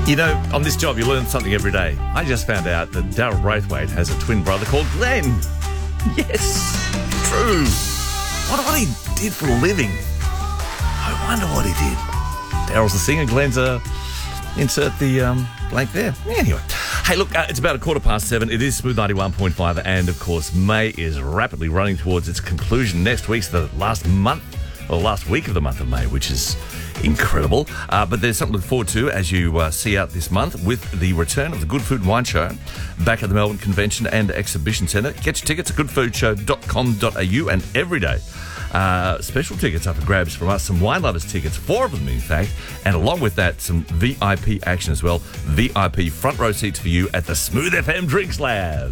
You know, on this job, you learn something every day. I just found out that Daryl Braithwaite has a twin brother called Glenn. Yes, true. Wonder what he did for a living. I wonder what he did. Daryl's the singer, Glenn's insert the blank there. Anyway. Hey, look, it's about 7:15. It is Smooth 91.5, and of course, May is rapidly running towards its conclusion. Next week's the last week of the month of May, which is incredible. But there's something to look forward to as you see out this month with the return of the Good Food and Wine Show back at the Melbourne Convention and Exhibition Centre. Get your tickets at goodfoodshow.com.au, and every day, special tickets up for grabs from us, some wine lovers tickets, 4 of them in fact, and along with that, some VIP action as well. VIP front row seats for you at the Smooth FM Drinks Lab.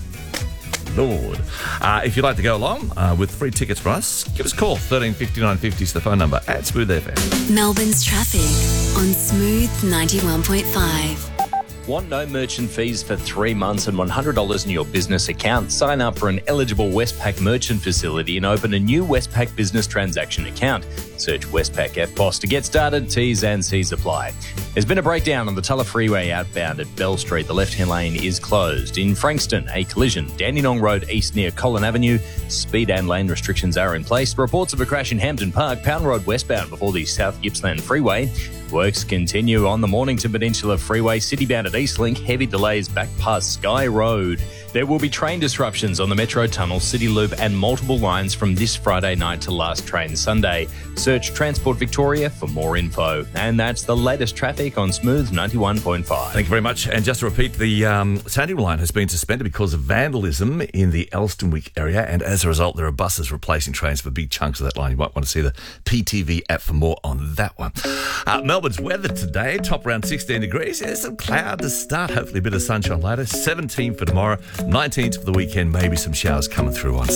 Lord. If you'd like to go along with free tickets for us, give us a call. 135950 is the phone number at Smooth FM. Melbourne's traffic on Smooth 91.5. Want no merchant fees for 3 months and $100 in your business account? Sign up for an eligible Westpac merchant facility and open a new Westpac business transaction account. Search Westpac FBOSS to get started. T's and C's apply. There's been a breakdown on the Tulla Freeway outbound at Bell Street. The left-hand lane is closed. In Frankston, a collision. Dandenong Road East near Colin Avenue. Speed and lane restrictions are in place. Reports of a crash in Hampton Park, Pound Road westbound before the South Gippsland Freeway. Works continue on the Mornington Peninsula Freeway, citybound at Eastlink. Heavy delays back past Sky Road. There will be train disruptions on the Metro Tunnel, City Loop and multiple lines from this Friday night to last train Sunday. Search Transport Victoria for more info. And that's the latest traffic on Smooth 91.5. Thank you very much. And just to repeat, the Sandringham line has been suspended because of vandalism in the Elstonwick area, and as a result, there are buses replacing trains for big chunks of that line. You might want to see the PTV app for more on that one. Melbourne's weather today, top around 16 degrees. There's some cloud to start, hopefully a bit of sunshine later. 17 for tomorrow, 19 for the weekend, maybe some showers coming through on